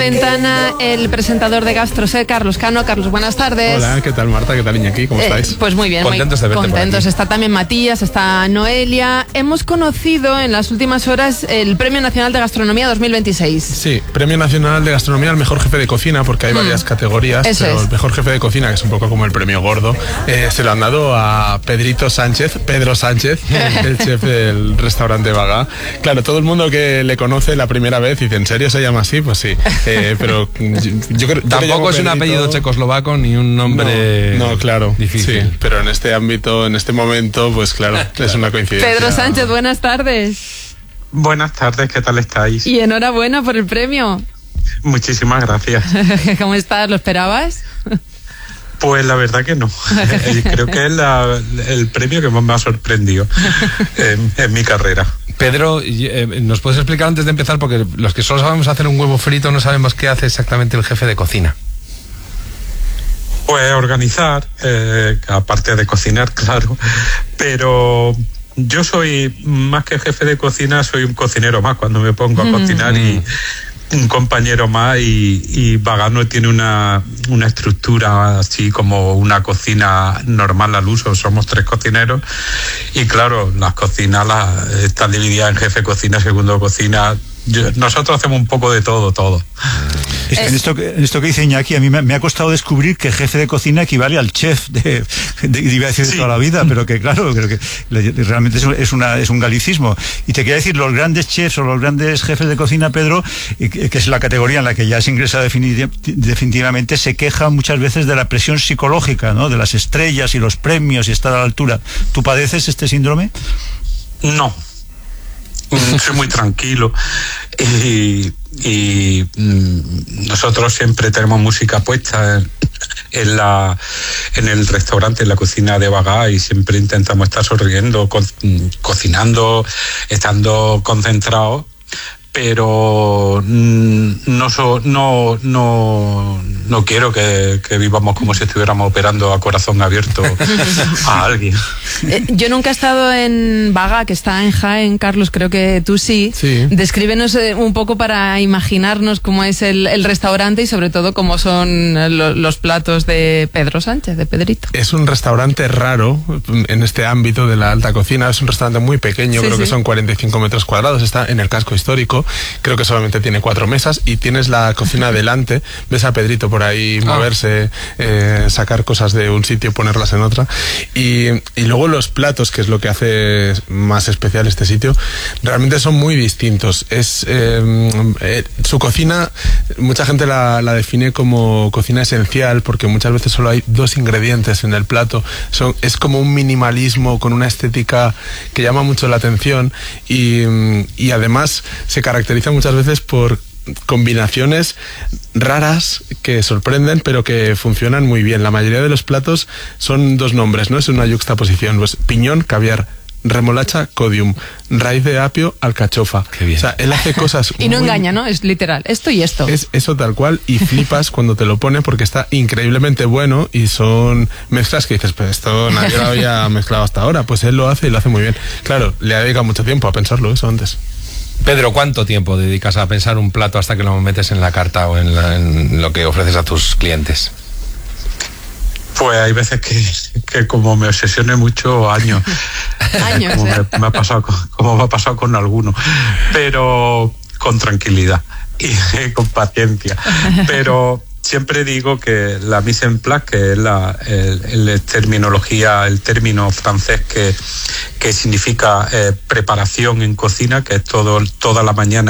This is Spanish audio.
ventana el presentador de GastroSet, Carlos Cano. Carlos, buenas tardes. Hola, ¿qué tal, Marta? ¿Qué tal, Iñaki? ¿Cómo estáis? Pues muy bien, contentos muy de verte contentos. por aquí. Está también Matías, está Noelia. Hemos conocido en las últimas horas el Premio Nacional de Gastronomía 2026. Sí, Premio Nacional de Gastronomía al mejor jefe de cocina, porque hay varias categorías, Eso pero es. el mejor jefe de cocina, que es un poco como el premio gordo, se lo han dado a Pedro Sánchez, el chef del restaurante Bagà. Claro, todo el mundo que le conoce la primera vez dice, ¿en serio se llama así? Pues sí, pero yo creo... Tampoco es un apellido checoslovaco ni un nombre no, claro, difícil. Sí, pero en este ámbito, en este momento, pues claro, es una coincidencia. Pedro Sánchez, buenas tardes. Buenas tardes, ¿qué tal estáis? Y enhorabuena por el premio. Muchísimas gracias. ¿Cómo estás? ¿Lo esperabas? Pues la verdad que no. Creo que es el premio que más me ha sorprendido en mi carrera. Pedro, ¿nos puedes explicar antes de empezar? Porque los que solo sabemos hacer un huevo frito no sabemos qué hace exactamente el jefe de cocina. Pues organizar, aparte de cocinar, claro, pero yo soy, más que jefe de cocina, soy un cocinero más cuando me pongo a cocinar y un compañero más y Bagà no tiene una estructura así como una cocina normal al uso. Somos 3 cocineros y claro, las cocinas están divididas en jefe de cocina, segundo de cocina. Nosotros hacemos un poco de todo. Es que en esto que dice Iñaki, a mí me ha costado descubrir que jefe de cocina equivale al chef iba a decir de toda la vida, pero que claro, creo que realmente es un galicismo. Y te quería decir, los grandes chefs o los grandes jefes de cocina, Pedro, que es la categoría en la que ya se ingresa definitivamente, se quejan muchas veces de la presión psicológica, ¿no? De las estrellas y los premios y estar a la altura. ¿Tú padeces este síndrome? No. Soy muy tranquilo y nosotros siempre tenemos música puesta en el restaurante, en la cocina de Bagà, y siempre intentamos estar sonriendo, cocinando, estando concentrados, pero no quiero que vivamos como si estuviéramos operando a corazón abierto a alguien. Yo nunca he estado en Bagà, que está en Jaén, Carlos, creo que tú sí. Descríbenos un poco para imaginarnos cómo es el restaurante y sobre todo cómo son los platos de Pedro Sánchez, de Pedrito. Es un restaurante raro en este ámbito de la alta cocina. Es un restaurante muy pequeño, creo que son 45 metros cuadrados, está en el casco histórico. Creo que solamente tiene 4 mesas y tienes la cocina delante. Ves a Pedrito por ahí moverse, sacar cosas de un sitio, ponerlas en otra. Y luego los platos, que es lo que hace más especial este sitio, realmente son muy distintos. Su cocina, mucha gente la define como cocina esencial, porque muchas veces solo hay 2 ingredientes en el plato. Es como un minimalismo con una estética que llama mucho la atención y además se caracteriza muchas veces por combinaciones raras que sorprenden, pero que funcionan muy bien. La mayoría de los platos son 2 nombres, ¿no? Es una yuxtaposición. Pues piñón, caviar; remolacha, codium; raíz de apio, alcachofa. Qué bien. O sea, él hace cosas y no engaña, ¿no? Es literal, esto y esto. Es eso tal cual, y flipas cuando te lo pone porque está increíblemente bueno y son mezclas que dices, pues esto nadie lo había mezclado hasta ahora. Pues él lo hace y lo hace muy bien. Claro, le ha dedicado mucho tiempo a pensarlo eso antes. Pedro, ¿cuánto tiempo dedicas a pensar un plato hasta que lo metes en la carta o en lo que ofreces a tus clientes? Pues hay veces que como me obsesione mucho, años. Años, me ha pasado con algunos, pero con tranquilidad y con paciencia. Pero siempre digo que la mise en place, que es la terminología, el término francés que significa preparación en cocina, que es toda la mañana